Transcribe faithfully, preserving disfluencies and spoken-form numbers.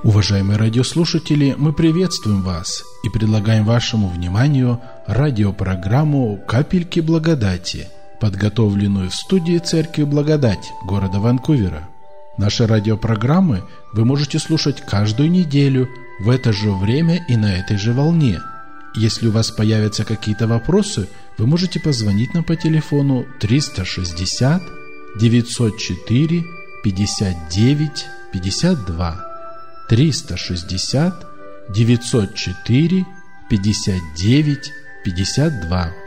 Уважаемые радиослушатели, мы приветствуем вас и предлагаем вашему вниманию радиопрограмму «Капельки благодати», подготовленную в студии Церкви Благодать города Ванкувера. Наши радиопрограммы вы можете слушать каждую неделю в это же время и на этой же волне. Если у вас появятся какие-то вопросы, вы можете позвонить нам по телефону триста шестьдесят девятьсот четыре пятьдесят девять пятьдесят два. триста шестьдесят девятьсот четыре пятьдесят девять пятьдесят два.